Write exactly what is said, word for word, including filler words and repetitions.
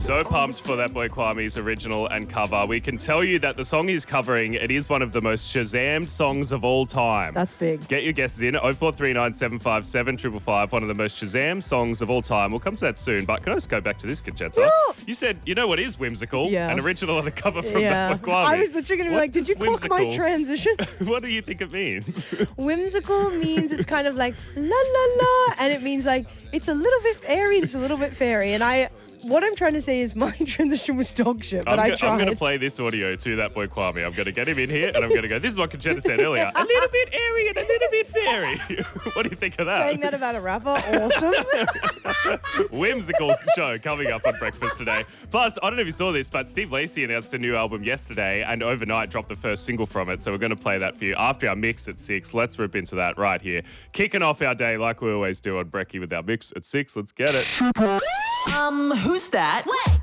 So pumped for that boy Kwame's original and cover. We can tell you that the song he's covering, it is one of the most Shazammed songs of all time. That's big. Get your guesses in. oh four three nine, seven five seven, five five five. One of the most Shazam songs of all time. We'll come to that soon. But can I just go back to this, Conchetta? Yeah. You said, you know what is whimsical? Yeah. An original and a cover from Yeah. that boy Kwame. I was literally going to be What like, did does you clock my whimsical- transition? What do you think it means? Whimsical means it's kind of like la la la, and it means like it's a little bit airy and it's a little bit fairy. And I, what I'm trying to say is my transition was dog shit, but I'm I go- tried. I'm going to play this audio to that boy Kwame. I'm going to get him in here and I'm going to go, this is what Conchetta said earlier. A little bit airy and a little bit fairy. What do you think of that? Saying that about a rapper, awesome. Whimsical show coming up on Breakfast today. Plus, I don't know if you saw this, but Steve Lacy announced a new album yesterday and overnight dropped the first single from it. So we're going to play that for you after our mix at six. Let's rip into that right here. Kicking off our day like we always do on Brekkie with our mix at six. Let's get it. Um, who's that? What?